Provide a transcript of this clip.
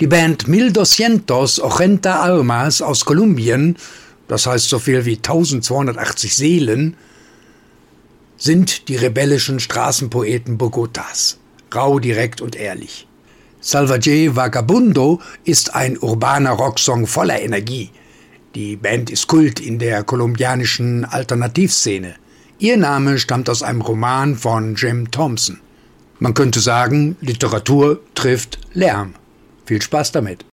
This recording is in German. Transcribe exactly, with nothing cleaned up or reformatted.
Die Band Mil Doscientos Ochenta Almas aus Kolumbien, das heißt so viel wie eintausendzweihundertachtzig Seelen, sind die rebellischen Straßenpoeten Bogotas. Rau, direkt und ehrlich. Salvaje Vagabundo ist ein urbaner Rocksong voller Energie. Die Band ist Kult in der kolumbianischen Alternativszene. Ihr Name stammt aus einem Roman von Jim Thompson. Man könnte sagen, Literatur trifft Lärm. Viel Spaß damit.